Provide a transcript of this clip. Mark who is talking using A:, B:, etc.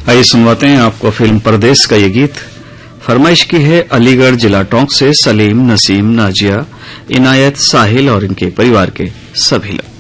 A: आइए सुनवाते हैं आपको फिल्म परदेस का ये गीत। फरमाइश की है अलीगढ़ जिला टोंक से सलीम, नसीम, नाजिया, इनायत, साहिल और इनके परिवार के सभी लोग।